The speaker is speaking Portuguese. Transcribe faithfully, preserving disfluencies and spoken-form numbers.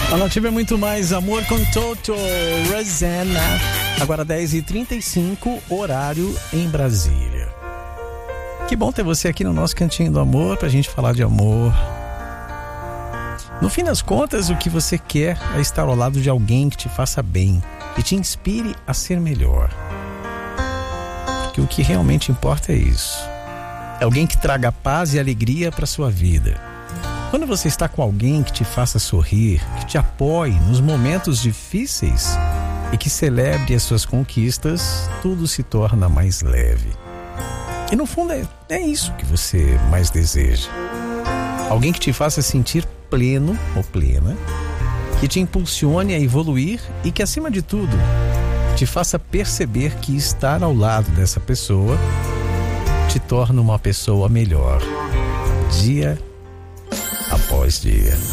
A Nativa é muito mais amor com Toto Rosana. Agora dez e trinta e cinco, horário em Brasília. Que bom ter você aqui no nosso Cantinho do Amor pra gente falar de amor. No fim das contas, o que você quer é estar ao lado de alguém que te faça bem, que te inspire a ser melhor. Porque o que realmente importa é isso. É alguém que traga paz e alegria para sua vida. Quando você está com alguém que te faça sorrir, que te apoie nos momentos difíceis e que celebre as suas conquistas, tudo se torna mais leve. E no fundo é, é isso que você mais deseja. Alguém que te faça sentir pleno ou plena, que te impulsione a evoluir e que, acima de tudo, te faça perceber que estar ao lado dessa pessoa te torna uma pessoa melhor, dia após dia.